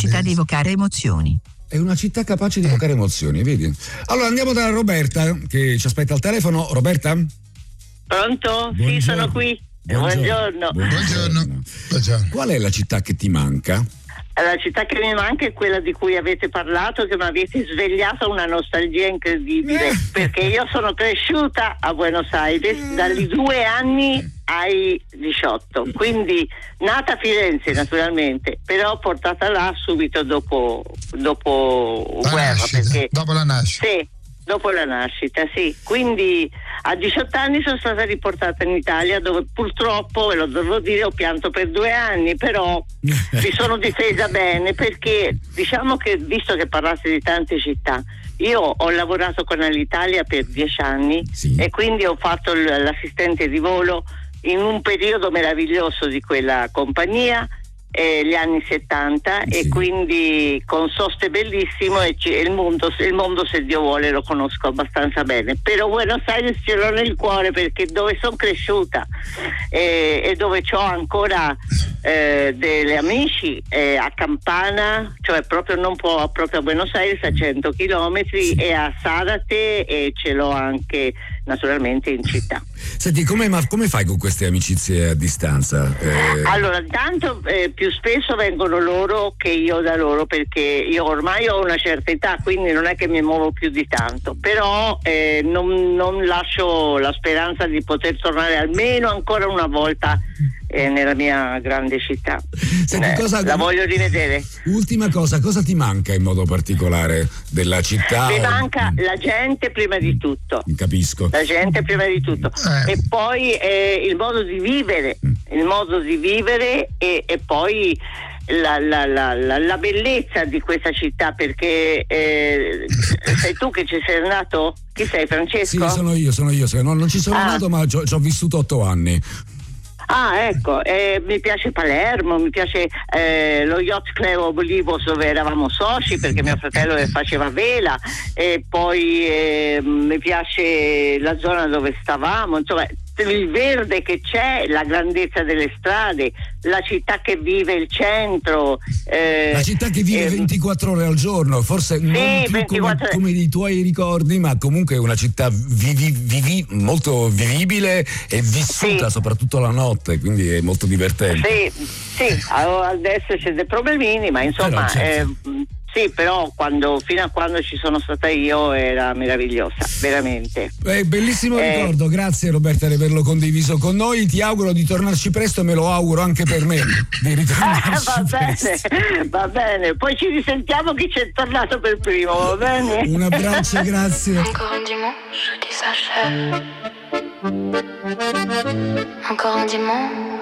capacità di evocare emozioni. È una città capace di evocare emozioni, vedi? Allora andiamo da Roberta che ci aspetta al telefono. Roberta? Pronto? Buongiorno. Sì, sono qui. Buongiorno. Buongiorno. Qual è la città che ti manca? La città che mi manca è quella di cui avete parlato, che mi avete svegliato una nostalgia incredibile, perché io sono cresciuta a Buenos Aires dagli 2 anni ai 18, quindi nata a Firenze naturalmente, però portata là subito dopo guerra, perché dopo la nascita. Sì, dopo la nascita, sì. Quindi a 18 anni sono stata riportata in Italia, dove purtroppo, ve lo devo dire, ho pianto per 2 anni, però mi sono difesa bene, perché diciamo che, visto che parlate di tante città, io ho lavorato con Alitalia per 10 anni, sì, e quindi ho fatto l'assistente di volo in un periodo meraviglioso di quella compagnia, gli anni 70, sì, e quindi con soste bellissimo, e il mondo se Dio vuole lo conosco abbastanza bene, però Buenos Aires ce l'ho nel cuore, perché dove sono cresciuta e dove ho ancora degli amici a Campana, cioè proprio proprio a Buenos Aires, a 100 chilometri, sì, e a Zárate, e ce l'ho anche naturalmente in città. Senti, come fai con queste amicizie a distanza? Allora, tanto più spesso vengono loro che io da loro, perché io ormai ho una certa età, quindi non è che mi muovo più di tanto, però non lascio la speranza di poter tornare almeno ancora una volta nella mia grande città. Senti, la voglio rivedere. Ultima cosa ti manca in modo particolare della città? Mi manca la gente prima di tutto. Capisco. La gente prima di tutto. E poi il modo di vivere, e poi la bellezza di questa città, perché sei tu che ci sei nato? Chi sei, Francesco? Sì, sono io. Non ci sono nato, ma ci ho vissuto 8 anni. Ah, ecco, mi piace Palermo, mi piace lo Yacht Club Olivos, dove eravamo soci, perché mio fratello faceva vela, e poi mi piace la zona dove stavamo, insomma il verde che c'è, la grandezza delle strade, la città che vive, il centro, la città che vive 24 ore al giorno, forse sì, non più come i tuoi ricordi, ma comunque è una città molto vivibile e vissuta, sì, soprattutto la notte, quindi è molto divertente. Sì, adesso c'è dei problemini, ma insomma, però, certo. Sì, però fino a quando ci sono stata io era meravigliosa, veramente. Bellissimo ricordo, grazie Roberta di averlo condiviso con noi, ti auguro di tornarci presto, e me lo auguro anche per me di ritornarci va bene, poi ci risentiamo chi c'è tornato per primo, va bene? Un abbraccio, grazie. Encore un dimanche qui s'achève. Encore un dimanche